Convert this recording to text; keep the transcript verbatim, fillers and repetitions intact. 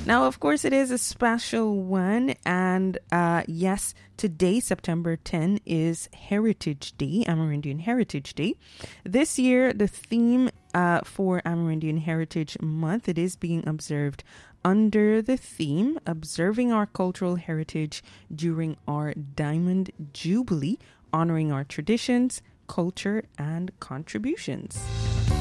Now, of course, it is a special one. And uh, yes, today, September tenth, is Heritage Day, Amerindian Heritage Day. This year, the theme uh, for Amerindian Heritage Month, it is being observed under the theme Observing Our Cultural Heritage During Our Diamond Jubilee, honoring our traditions, culture, and contributions.